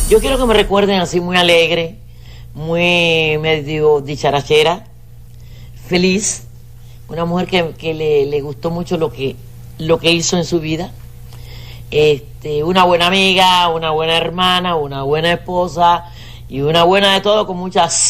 Yo quiero que me recuerden así muy alegre, muy medio dicharachera, feliz, una mujer que le gustó mucho lo que hizo en su vida, una buena amiga, una buena hermana, una buena esposa y una buena de todo con muchas